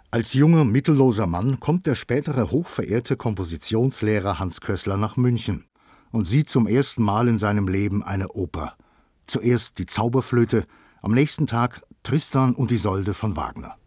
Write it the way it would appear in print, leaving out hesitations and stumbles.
Als junger, mittelloser Mann kommt der spätere hochverehrte Kompositionslehrer Hans Kössler nach München und sieht zum ersten Mal in seinem Leben eine Oper. Zuerst die Zauberflöte, am nächsten Tag Tristan und Isolde von Wagner.